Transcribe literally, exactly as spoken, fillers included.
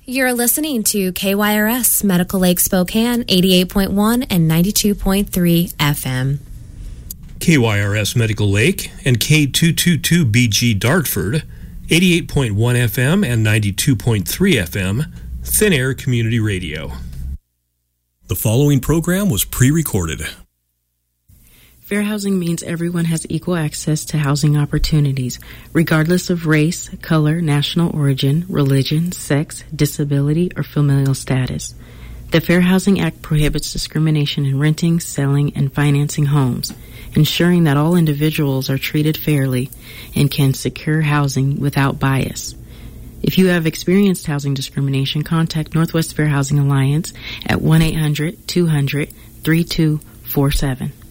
You're listening to K Y R S Medical Lake Spokane eighty-eight point one and ninety-two point three F M. K Y R S Medical Lake and K two twenty-two B G Dartford, eighty-eight point one F M and ninety-two point three F M, Thin Air Community Radio. The following program was pre-recorded. Fair housing means everyone has equal access to housing opportunities, regardless of race, color, national origin, religion, sex, disability, or familial status. The Fair Housing Act prohibits discrimination in renting, selling, and financing homes, ensuring that all individuals are treated fairly and can secure housing without bias. If you have experienced housing discrimination, contact Northwest Fair Housing Alliance at one eight hundred two hundred three two four seven.